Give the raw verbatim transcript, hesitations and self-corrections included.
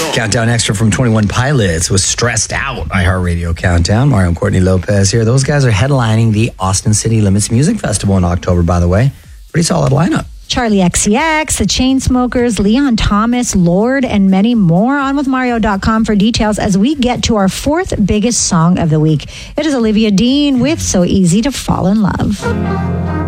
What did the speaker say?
Countdown Extra from twenty-one Pilots was Stressed Out. iHeartRadio Countdown. Mario and Courtney Lopez here. Those guys are headlining the Austin City Limits Music Festival in October, by the way. Pretty solid lineup. Charlie X C X, The Chainsmokers, Leon Thomas, Lorde, and many more. On with Mario dot com for details as we get to our fourth biggest song of the week. It is Olivia Dean with So Easy to Fall in Love.